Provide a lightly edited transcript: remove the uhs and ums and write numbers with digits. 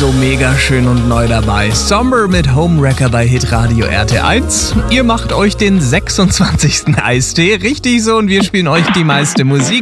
so mega schön und neu dabei. Somber mit Homewrecker bei Hitradio RT1. Ihr macht euch den 26. Eistee, richtig so, und wir spielen euch die meiste Musik.